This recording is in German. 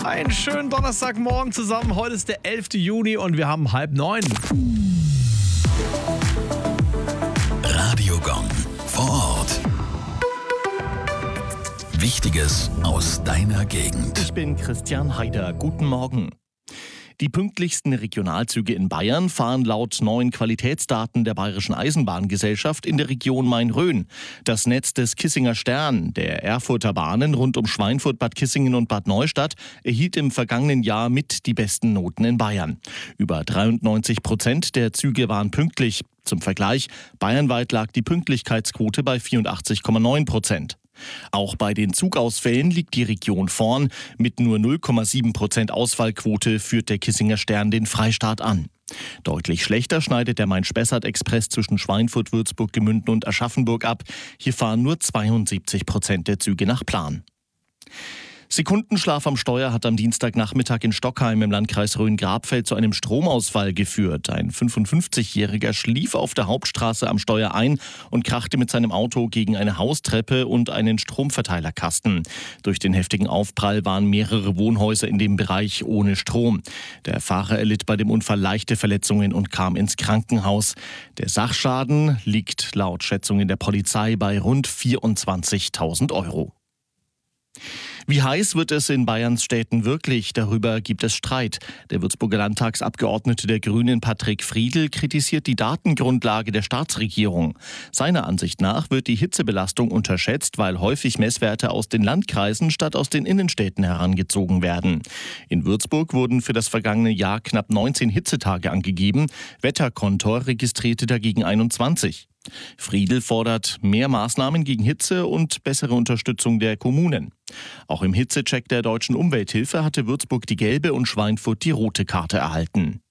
Einen schönen Donnerstagmorgen zusammen. Heute ist der 11. Juni und wir haben 8:30. Radiogong vor Ort. Wichtiges aus deiner Gegend. Ich bin Christian Haider. Guten Morgen. Die pünktlichsten Regionalzüge in Bayern fahren laut neuen Qualitätsdaten der Bayerischen Eisenbahngesellschaft in der Region Main-Rhön. Das Netz des Kissinger Stern, der Erfurter Bahnen rund um Schweinfurt, Bad Kissingen und Bad Neustadt, erhielt im vergangenen Jahr mit die besten Noten in Bayern. Über 93% der Züge waren pünktlich. Zum Vergleich, bayernweit lag die Pünktlichkeitsquote bei 84,9%. Auch bei den Zugausfällen liegt die Region vorn. Mit nur 0,7% Ausfallquote führt der Kissinger Stern den Freistaat an. Deutlich schlechter schneidet der Main-Spessart-Express zwischen Schweinfurt, Würzburg, Gemünden und Aschaffenburg ab. Hier fahren nur 72% der Züge nach Plan. Sekundenschlaf am Steuer hat am Dienstagnachmittag in Stockheim im Landkreis Rhön-Grabfeld zu einem Stromausfall geführt. Ein 55-Jähriger schlief auf der Hauptstraße am Steuer ein und krachte mit seinem Auto gegen eine Haustreppe und einen Stromverteilerkasten. Durch den heftigen Aufprall waren mehrere Wohnhäuser in dem Bereich ohne Strom. Der Fahrer erlitt bei dem Unfall leichte Verletzungen und kam ins Krankenhaus. Der Sachschaden liegt laut Schätzungen der Polizei bei rund 24.000 Euro. Wie heiß wird es in Bayerns Städten wirklich? Darüber gibt es Streit. Der Würzburger Landtagsabgeordnete der Grünen Patrick Friedl kritisiert die Datengrundlage der Staatsregierung. Seiner Ansicht nach wird die Hitzebelastung unterschätzt, weil häufig Messwerte aus den Landkreisen statt aus den Innenstädten herangezogen werden. In Würzburg wurden für das vergangene Jahr knapp 19 Hitzetage angegeben. Wetterkontor registrierte dagegen 21. Friedl fordert mehr Maßnahmen gegen Hitze und bessere Unterstützung der Kommunen. Auch im Hitzecheck der Deutschen Umwelthilfe hatte Würzburg die gelbe und Schweinfurt die rote Karte erhalten.